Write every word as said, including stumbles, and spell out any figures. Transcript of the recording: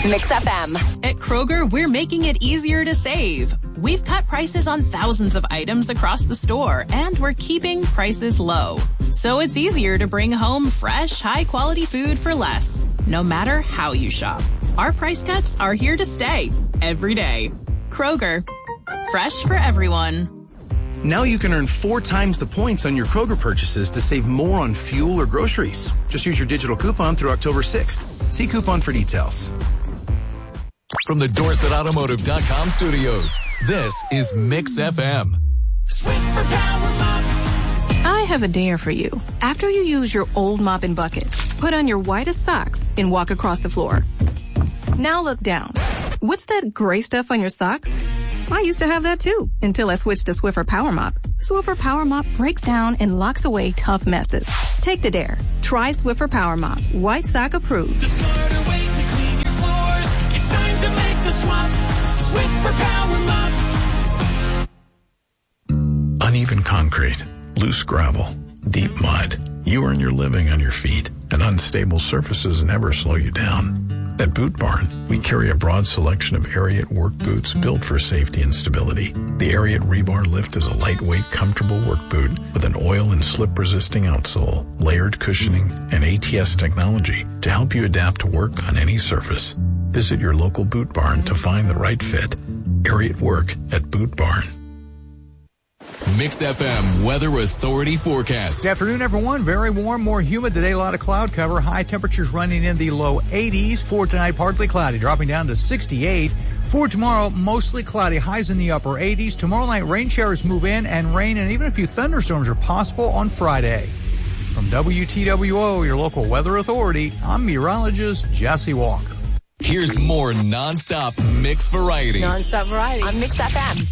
Mix F M. At Kroger, we're making it easier to save. We've cut prices on thousands of items across the store, and we're keeping prices low. So it's easier to bring home fresh, high-quality food for less, no matter how you shop. Our price cuts are here to stay, every day. Kroger, fresh for everyone. Now you can earn four times the points on your Kroger purchases to save more on fuel or groceries. Just use your digital coupon through October sixth. See coupon for details. From the Dorset Automotive dot com studios, this is Mix F M. Swiffer Power Mop. I have a dare for you. After you use your old mop and bucket, put on your whitest socks and walk across the floor. Now look down. What's that gray stuff on your socks? I used to have that too, until I switched to Swiffer Power Mop. Swiffer Power Mop breaks down and locks away tough messes. Take the dare. Try Swiffer Power Mop. White sock approved. The smarter way to clean your floors. It's time to make the swap. Swiffer Power Mop. Uneven concrete, loose gravel, deep mud. You earn your living on your feet, and unstable surfaces never slow you down. At Boot Barn, we carry a broad selection of Ariat work boots built for safety and stability. The Ariat Rebar Lift is a lightweight, comfortable work boot with an oil and slip-resisting outsole, layered cushioning, and A T S technology to help you adapt to work on any surface. Visit your local Boot Barn to find the right fit. Ariat Work at Boot Barn. Mix F M Weather Authority forecast. Good afternoon, everyone. Very warm, more humid today. A lot of cloud cover. High temperatures running in the low eighties. For tonight, partly cloudy, dropping down to sixty-eight. For tomorrow, mostly cloudy. Highs in the upper eighties. Tomorrow night, rain showers move in, and rain and even a few thunderstorms are possible on Friday. From W T W O, your local weather authority, I'm meteorologist Jesse Walker. Here's more nonstop mix variety. Nonstop variety on Mix F M.